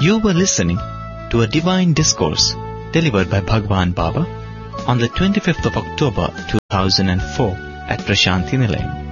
You were listening to a divine discourse delivered by Bhagwan Baba on the 25th of October 2004 at Prashanthi Nilayam.